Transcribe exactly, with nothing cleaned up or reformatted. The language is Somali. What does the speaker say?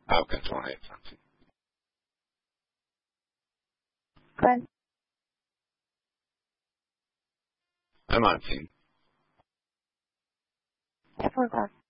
好，跟从来放心。 跟很放心。 I forgot.